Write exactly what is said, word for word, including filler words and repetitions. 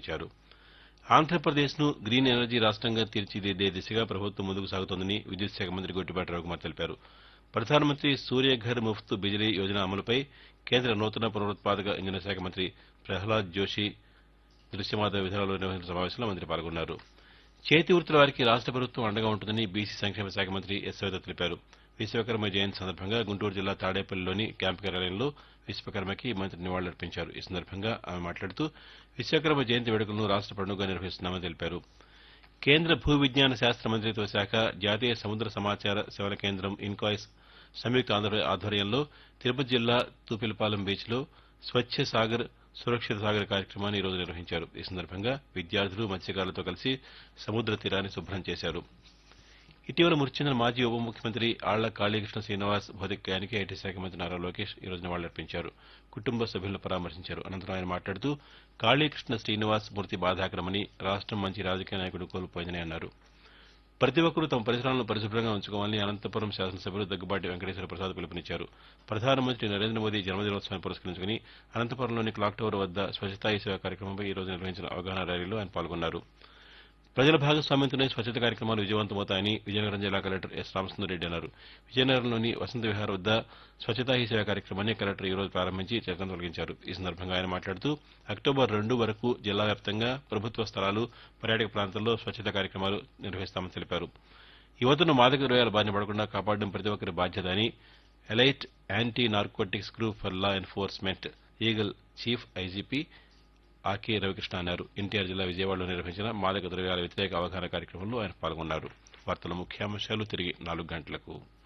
పిలుపునిచ్చారు. ఆంధ్రప్రదేశ్ను green energy రాష్ట్రంగా తీర్చిదిద్దే దిశగా ప్రభుత్వం ముందుకు సాగుతోందని విద్యుత్ శాఖ మంత్రి గొట్టిపాటి రవికుమార్ తెలిపారు. ప్రధానమంత్రి సూర్యఘర్ ముఫ్త్ బిజిలీ యోజన అమలుపై కేంద్ర నూతన పునరుత్పాదక ఇంధన శాఖ మంత్రి ప్రహ్లాద్ జోషి దృశ్యమాధ్యమ విధానంలో నిర్వహించిన సమావేశంలో మంత్రి పాల్గొన్నారు. చేతి వృత్తుల వారికి రాష్ట ప్రభుత్వం అండగా ఉంటుందని బీసీ సంక్షేమ శాఖ మంత్రి ఎస్ సవిత తెలిపారు. విశ్వకర్మ జయంతి సందర్భంగా గుంటూరు జిల్లా తాడేపల్లిలోని క్యాంపు కార్యాలయంలో విశ్వకర్మకి మంత్రి నివాళులర్పించారు. ఈ సందర్భంగా ఆమె మాట్లాడుతూ విశ్వకర్మ జయంతి వేడుకలను రాష్ట పండుగగా నిర్వహిస్తున్నామని తెలిపారు. కేంద్ర భూ విజ్ఞాన శాస్త్ర మంత్రిత్వ శాఖ, జాతీయ సముద్ర సమాచార సేవల కేంద్రం ఇన్కాయిస్ సంయుక్త ఆధ్వర్యంలో తిరుపతి జిల్లా తూపిలపాలెం బీచ్లో స్వచ్ఛ సాగర్ సురక్షిత సాగర్ కార్యక్రమాన్ని ఈ రోజు నిర్వహించారు. ఈ సందర్భంగా విద్యార్థులు మత్స్యకారులతో కలిసి సముద్ర తీరాన్ని శుభ్రం చేశారు. ఇటీవల మృతి చెందిన మాజీ ఉప ముఖ్యమంత్రి ఆళ్ల కాళీకృష్ణ శ్రీనివాస్ భౌతికకాయానికి ఐటీ శాఖ మంత్రి నారా లోకేష్ ఈ రోజు నివాళులర్పించారు. కుటుంబ సభ్యులను పరామర్శించారు. అనంతరం ఆయన మాట్లాడుతూ కాళీకృష్ణ శ్రీనివాస్ మృతి బాధాకరమని, రాష్టం మంచి రాజకీయ నాయకుడు కోల్పోయిందని అన్నారు. ప్రతి ఒక్కరూ తమ పరిసరాలను పరిశుభ్రంగా ఉంచుకోవాలని అనంతపురం శాసనసభ్యులు దగ్గుబాటి వెంకటేశ్వర ప్రసాద్ పిలుపునిచ్చారు. ప్రధానమంత్రి నరేంద్ర మోదీ జన్మదినోత్సవాన్ని పురస్కరించుకుని అనంతపురంలోని క్లాక్ టవర్ వద్ద స్వచ్ఛతా హీ సేవ కార్యక్రమంపై ఈ రోజు నిర్వహించిన అవగాహన ర్యాలీలో ఆయన పాల్గొన్నారు. ప్రజల భాగస్వామ్యంతోనే స్వచ్ఛత కార్యక్రమాలు విజయవంతమవుతాయని విజయనగరం జిల్లా కలెక్టర్ ఎస్ రామచంద్రరెడ్డి అన్నారు. విజయనగరంలోని వసంత విహార్ వద్ద స్వచ్ఛతా హీ సేవ కార్యక్రమాన్ని కలెక్టర్ ఈ రోజు ప్రారంభించి చెత్తను తొలగించారు. ఈ సందర్భంగా ఆయన మాట్లాడుతూ అక్టోబర్ రెండు వరకు జిల్లా వ్యాప్తంగా ప్రభుత్వ స్థలాలు, పర్యాటక ప్రాంతాల్లో స్వచ్ఛత కార్యక్రమాలు నిర్వహిస్తామని తెలిపారు. యువతను మాదక ద్రవ్యాల బారిన పడకుండా కాపాడడం ప్రతి ఒక్కరి బాధ్యత అని elite anti narcotics group for law enforcement eagle chief IGP ఆకే Ravikrishna అన్నారు. ఎన్టీఆర్ జిల్లా విజయవాడలో నిర్వహించిన మాదక ద్రవ్యాల వ్యతిరేక అవగాహన కార్యక్రమంలో ఆయన పాల్గొన్నారు. వార్తల ముఖ్యాంశాలు తిరిగి నాలుగు గంటలకు.